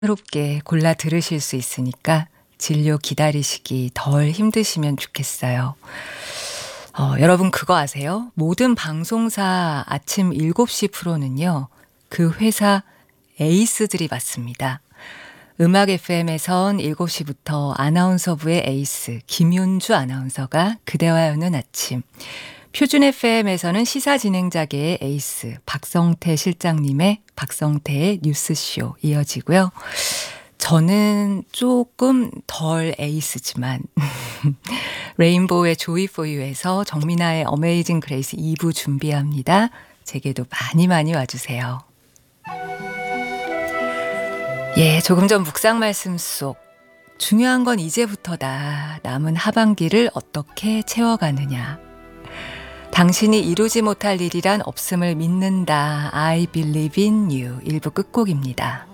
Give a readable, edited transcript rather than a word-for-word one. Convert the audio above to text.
새롭게 골라 들으실 수 있으니까 진료 기다리시기 덜 힘드시면 좋겠어요. 여러분 그거 아세요? 모든 방송사 아침 7시 프로는요. 그 회사 에이스들이 맡습니다. 음악 FM에선 7시부터 아나운서부의 에이스 김윤주 아나운서가 그대와 여는 아침, 표준 FM에서는 시사 진행자계의 에이스 박성태 실장님의 박성태의 뉴스쇼 이어지고요. 저는 조금 덜 에이스지만 레인보우의 조이 포유에서 정민아의 어메이징 그레이스 2부 준비합니다. 제게도 많이 많이 와주세요. 예, 조금 전 묵상 말씀 속 중요한 건 이제부터다. 남은 하반기를 어떻게 채워가느냐. 당신이 이루지 못할 일이란 없음을 믿는다. I believe in you. 1부 끝곡입니다.